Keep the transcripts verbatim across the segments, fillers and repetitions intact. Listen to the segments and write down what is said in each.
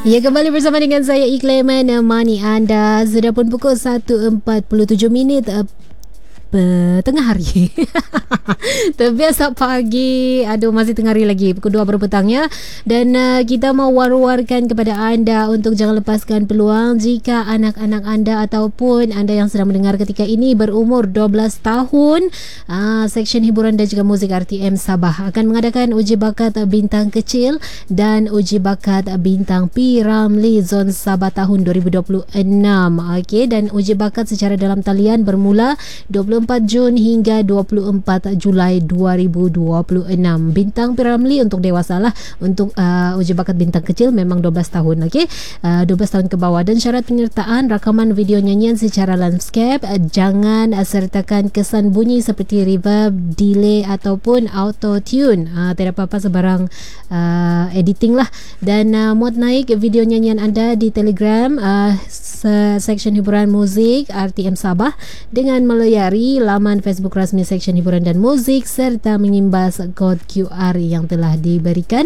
Ya, kembali bersama dengan saya Iqlal menemani anda. Sudah pun pukul satu empat puluh tujuh minit uh, tengah hari. Terbiasa pagi. Aduh, masih tengah hari lagi. Pukul dua baru petang ya. Dan uh, kita mau war-warkan kepada anda untuk jangan lepaskan peluang jika anak-anak anda ataupun anda yang sedang mendengar ketika ini berumur dua belas tahun. Uh, Seksyen hiburan dan juga muzik R T M Sabah akan mengadakan uji bakat bintang kecil dan uji bakat bintang P. Ramlee Zon Sabah tahun dua ribu dua puluh enam. Okey, dan uji bakat secara dalam talian bermula dua puluh empat Jun hingga dua puluh empat Julai dua ribu dua puluh enam. Bintang P. Ramlee untuk dewasa lah. Untuk uh, uji bakat bintang kecil memang dua belas tahun. Okey, uh, dua belas tahun ke bawah. Dan syarat penyertaan rakaman video nyanyian secara landscape. Uh, jangan uh, sertakan kesan bunyi seperti reverb, delay ataupun auto tune. Uh, tidak apa-apa, sebarang uh, editing lah. Dan uh, muat naik video nyanyian anda di Telegram uh, Seksyen hiburan muzik R T M Sabah dengan melayari laman Facebook rasmi Seksyen hiburan dan muzik serta mengimbas kod Q R yang telah diberikan,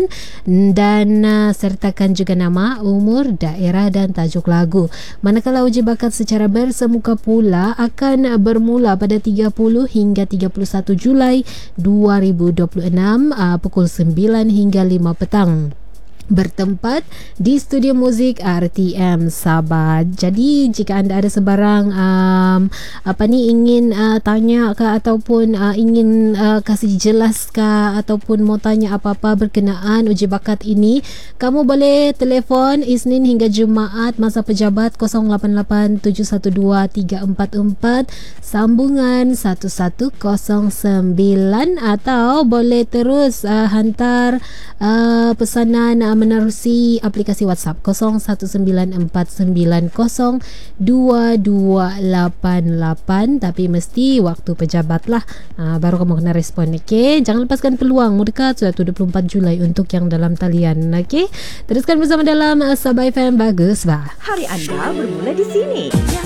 dan uh, sertakan juga nama, umur, daerah dan tajuk lagu. Manakala uji bakat secara bersemuka pula akan bermula pada tiga puluh hingga tiga puluh satu Julai dua ribu dua puluh enam uh, pukul sembilan hingga lima petang. Bertempat di studio muzik R T M Sabah. Jadi jika anda ada sebarang um, apa ni ingin uh, tanya ke ataupun uh, ingin uh, kasih jelas ke ataupun mau tanya apa-apa berkenaan uji bakat ini, kamu boleh telefon Isnin hingga Jumaat masa pejabat kosong lapan lapan tujuh satu dua tiga empat empat sambungan satu satu kosong sembilan, atau boleh terus uh, hantar uh, pesanan uh, menerusi aplikasi WhatsApp kosong satu sembilan empat sembilan kosong dua dua lapan lapan, tapi mesti waktu pejabat lah, ha, baru kamu kena respon. Okey, jangan lepaskan peluang, mau dekat sudah dua puluh empat Julai untuk yang dalam talian. Okey, teruskan bersama dalam Sabah F M. Bagus bah. Hari anda bermula di sini.